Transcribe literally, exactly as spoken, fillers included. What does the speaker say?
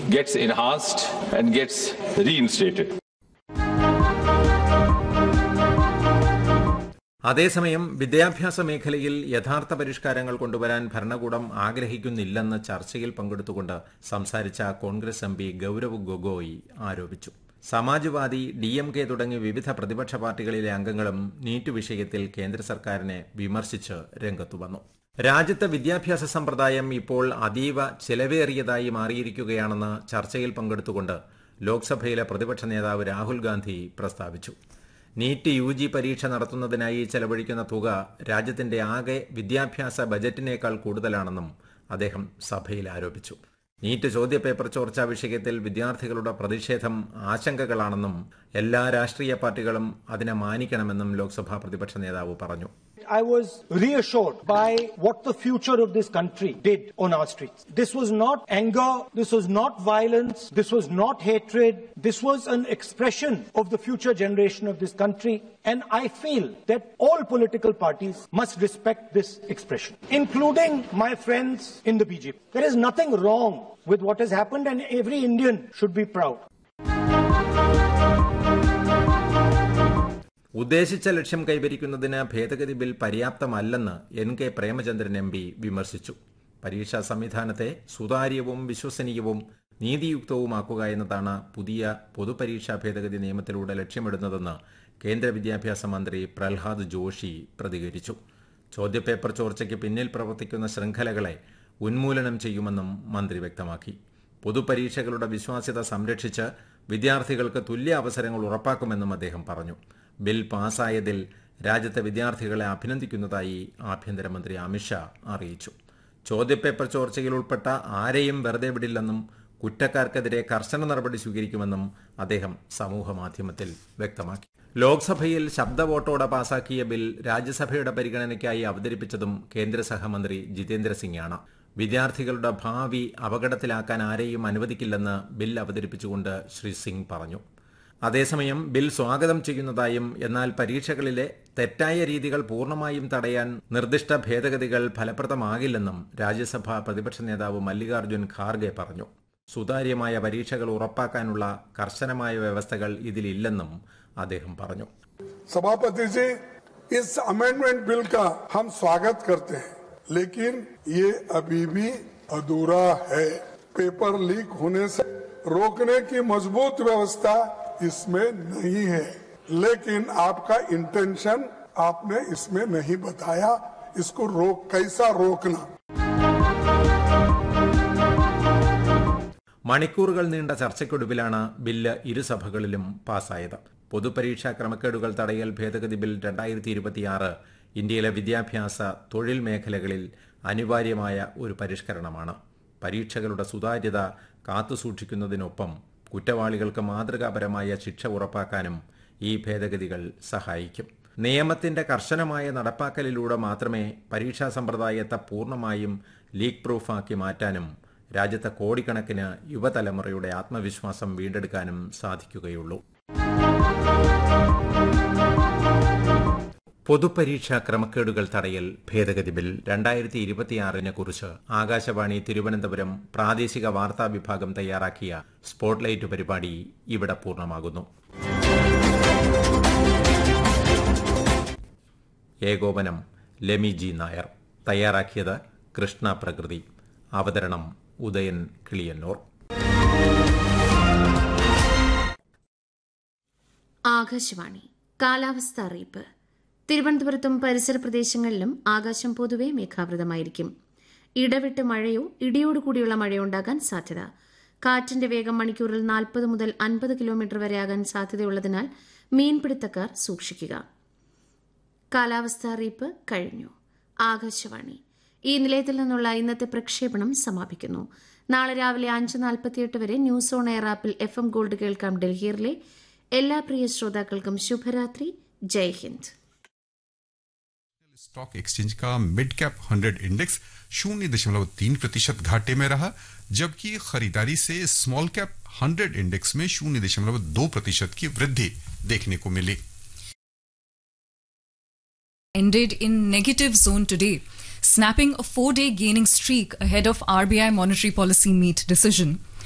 gets enhanced and gets reinstated. അതേസമയം വിദ്യാഭ്യാസ മേഖലയിൽ യഥാർത്ഥ പരിഷ്കാരങ്ങൾ കൊണ്ടുവരാൻ ഭരണകൂടം ആഗ്രഹിക്കുന്നില്ലെന്ന് ചർച്ചയിൽ പങ്കെടുത്തുകൊണ്ട് സംസാരിച്ച കോൺഗ്രസ് എം പി ഗൌരവ് ഗൊഗോയ് ആരോപിച്ചു. സമാജ്വാദി, ഡി എം കെ തുടങ്ങി വിവിധ പ്രതിപക്ഷ പാർട്ടികളിലെ അംഗങ്ങളും നീറ്റ് വിഷയത്തിൽ കേന്ദ്ര സർക്കാരിനെ വിമർശിച്ച് രംഗത്തുവന്നു. രാജ്യത്തെ വിദ്യാഭ്യാസ സമ്പ്രദായം ഇപ്പോൾ അതീവ ചെലവേറിയതായി മാറിയിരിക്കുകയാണെന്ന് ചർച്ചയിൽ പങ്കെടുത്തുകൊണ്ട് ലോക്സഭയിലെ പ്രതിപക്ഷ നേതാവ് രാഹുൽ ഗാന്ധി പ്രസ്താവിച്ചു. നീറ്റ് യു ജി പരീക്ഷ നടത്തുന്നതിനായി ചെലവഴിക്കുന്ന തുക രാജ്യത്തിന്റെ ആകെ വിദ്യാഭ്യാസ ബജറ്റിനേക്കാൾ കൂടുതലാണെന്നും അദ്ദേഹം സഭയിൽ ആരോപിച്ചു. നീറ്റ് ചോദ്യപേപ്പർ ചോർച്ചാ വിഷയത്തിൽ വിദ്യാർത്ഥികളുടെ പ്രതിഷേധം ആശങ്കകളാണെന്നും എല്ലാ രാഷ്ട്രീയ പാർട്ടികളും അതിനെ മാനിക്കണമെന്നും ലോക്സഭാ പ്രതിപക്ഷ നേതാവ് പറഞ്ഞു. I was reassured by what the future of this country did on our streets. This was not anger, this was not violence, this was not hatred, this was an expression of the future generation of this country, and I feel that all political parties must respect this expression, including my friends in the B J P. There is nothing wrong with what has happened and every Indian should be proud. ഉദ്ദേശിച്ച ലക്ഷ്യം കൈവരിക്കുന്നതിന് ഭേദഗതി bill പര്യാപ്തമല്ലെന്ന് N K Premachandran M P വിമർശിച്ചു. പരീക്ഷാ സംവിധാനത്തെ സുതാര്യവും വിശ്വസനീയവും നീതിയുക്തവുമാക്കുക എന്നതാണ് പുതിയ പൊതുപരീക്ഷാ ഭേദഗതി നിയമത്തിലൂടെ ലക്ഷ്യമിടുന്നതെന്ന് കേന്ദ്ര വിദ്യാഭ്യാസ മന്ത്രി പ്രഹ്ലാദ് ജോഷി പ്രതികരിച്ചു. ചോദ്യപേപ്പർ ചോർച്ചയ്ക്ക് പിന്നിൽ പ്രവർത്തിക്കുന്ന ശൃംഖലകളെ ഉന്മൂലനം ചെയ്യുമെന്നും മന്ത്രി വ്യക്തമാക്കി. പൊതുപരീക്ഷകളുടെ വിശ്വാസ്യത സംരക്ഷിച്ച് വിദ്യാർത്ഥികൾക്ക് തുല്യ അവസരങ്ങൾ ഉറപ്പാക്കുമെന്നും അദ്ദേഹം പറഞ്ഞു. ബിൽ പാസായതിൽ രാജ്യത്തെ വിദ്യാർത്ഥികളെ അഭിനന്ദിക്കുന്നതായി ആഭ്യന്തരമന്ത്രി അമിത്ഷാ അറിയിച്ചു. ചോദ്യപേപ്പർ ചോർച്ചയിൽ ഉൾപ്പെട്ട ആരെയും വെറുതെ വിടില്ലെന്നും കുറ്റക്കാർക്കെതിരെ കർശന നടപടി സ്വീകരിക്കുമെന്നും അദ്ദേഹം സമൂഹമാധ്യമത്തിൽ വ്യക്തമാക്കി. ലോക്സഭയിൽ ശബ്ദ വോട്ടോടെ പാസാക്കിയ ബിൽ രാജ്യസഭയുടെ പരിഗണനയ്ക്കായി അവതരിപ്പിച്ചതും കേന്ദ്ര സഹമന്ത്രി ജിതേന്ദ്ര സിംഗാണ്. വിദ്യാർത്ഥികളുടെ ഭാവി അപകടത്തിലാക്കാൻ ആരെയും അനുവദിക്കില്ലെന്ന് ബിൽ അവതരിപ്പിച്ചുകൊണ്ട് ശ്രീ സിംഗ് പറഞ്ഞു. അതേസമയം ബിൽ സ്വാഗതം ചെയ്യുന്നതായും എന്നാൽ പരീക്ഷകളിലെ തെറ്റായ രീതികൾ പൂർണ്ണമായും തടയാൻ നിർദ്ദിഷ്ട ഭേദഗതികൾ ഫലപ്രദമാകില്ലെന്നും രാജ്യസഭാ പ്രതിപക്ഷ നേതാവ് മല്ലികാർജ്ജുൻ ഖാർഗെ പറഞ്ഞു. സുതാര്യമായ പരീക്ഷകൾ ഉറപ്പാക്കാനുള്ള കർശനമായ വ്യവസ്ഥകൾ ഇതിലില്ലെന്നും അദ്ദേഹം പറഞ്ഞു. സഭാപതി ജി, ഇസ് അമെൻഡ്മെന്റ് ബിൽ കാ ഹം സ്വാഗത് കർത്തെ ഹൈ, ലേക്കിൻ യേ അഭി ഭി അധൂരാ ഹൈ. പേപ്പർ ലീക്ക് होने से रोकने की मजबूत व्यवस्था इसमें नहीं है, लेकिन आपका इंटेंशन आपने इसमें नहीं बताया. इसको रोक कैसा रोकना. മണിക്കൂറുകൾ നീണ്ട ചർച്ചയ്ക്കൊടുവിലാണ് ബില്ല് ഇരുസഭകളിലും പാസായത്. പൊതുപരീക്ഷാ ക്രമക്കേടുകൾ തടയൽ ഭേദഗതി ബിൽ രണ്ടായിരത്തി ഇരുപത്തിയാറ് ഇന്ത്യയിലെ വിദ്യാഭ്യാസ തൊഴിൽ മേഖലകളിൽ അനിവാര്യമായ ഒരു പരിഷ്കരണമാണ്. പരീക്ഷകളുടെ സുതാര്യത കാത്തുസൂക്ഷിക്കുന്നതിനൊപ്പം കുറ്റവാളികൾക്ക് മാതൃകാപരമായ ശിക്ഷ ഉറപ്പാക്കാനും ഈ ഭേദഗതികൾ സഹായിക്കും. നിയമത്തിന്റെ കർശനമായ നടപ്പാക്കലിലൂടെ മാത്രമേ പരീക്ഷാ സമ്പ്രദായത്തെ പൂർണ്ണമായും ലീക്ക് പ്രൂഫാക്കി മാറ്റാനും രാജ്യത്തെ കോടിക്കണക്കിന് യുവതലമുറയുടെ ആത്മവിശ്വാസം വീണ്ടെടുക്കാനും സാധിക്കുകയുള്ളൂ. പൊതുപരീക്ഷാ ക്രമക്കേടുകൾ തടയൽ ഭേദഗതി ബിൽ രണ്ടായിരത്തി ഇരുപത്തിയാറിനെ കുറിച്ച് ആകാശവാണി തിരുവനന്തപുരം പ്രാദേശിക വാർത്താ വിഭാഗം തയ്യാറാക്കിയ സ്പോട്ട്ലൈറ്റ് പരിപാടി ഇവിടെ പൂർണ്ണമാകുന്നു. ഏകോപനം ലെമി ജി നായർ. തയ്യാറാക്കിയത് കൃഷ്ണ പ്രകൃതി. അവതരണം ഉദയൻ കിളിയന്നൂർ. ആകാശവാണി കാലാവസ്ഥ അറിയിപ്പ്. തിരുവനന്തപുരത്തും പരിസര പ്രദേശങ്ങളിലും ആകാശം പൊതുവെ മേഘാവൃതമായിരിക്കും. ഇടവിട്ട് മഴയോ ഇടിയോടുകൂടിയുള്ള മഴയോ ഉണ്ടാകാൻ സാധ്യത. കാറ്റിന്റെ വേഗം മണിക്കൂറിൽ നാൽപ്പത് മുതൽ അൻപത് കിലോമീറ്റർ വരെയാകാൻ സാധ്യതയുള്ളതിനാൽ മീൻപിടുത്തക്കാർ സൂക്ഷിക്കുക. കാലാവസ്ഥ അറിയിപ്പ് കഴിഞ്ഞു. ആകാശവാണി ഈ നിലയത്തിൽ നിന്നുള്ള ഇന്നത്തെ പ്രക്ഷേപണം സമാപിക്കുന്നു. നാളെ രാവിലെ അഞ്ച് നാൽപ്പത്തിയെട്ട് വരെ ന്യൂസ് ഓൺ എയർ ആപ്പിൽ എഫ് എം ഗോൾഡ് കേൾക്കാം. ഡൽഹിയിലെ എല്ലാ പ്രിയ ശ്രോതാക്കൾക്കും ശുഭരാത്രി. ജയ് ഹിന്ദ്. स्टॉक एक्सचेंज का मिड कैप हंड्रेड इंडेक्स शून्य दशमलव तीन प्रतिशत घाटे में रहा, जबकि खरीदारी से स्मॉल कैप हंड्रेड इंडेक्स में शून्य दशमलव दो प्रतिशत की वृद्धि देखने को मिली. Ended in negative zone today, snapping a four-day gaining streak ahead of R B I monetary policy meet decision.